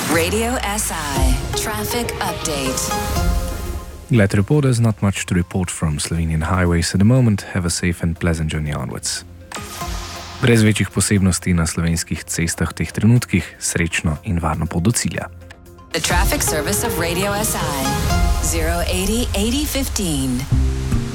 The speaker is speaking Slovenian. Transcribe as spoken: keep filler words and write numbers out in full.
Radio S I Traffic Update. Glad to report there's not much to report from Slovenian highways at the moment. Have a safe and pleasant journey onwards. Brez večjih posebnosti na slovenskih cestah v teh trenutkih, srečno in varno pot do cilja. The traffic service of Radio S I zero eighty eighty fifteen.